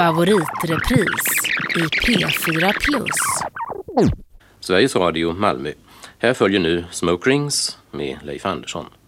favoritrepris i P4 Plus. Sveriges Radio Malmö. Här följer nu Smoke Rings med Leif Andersson.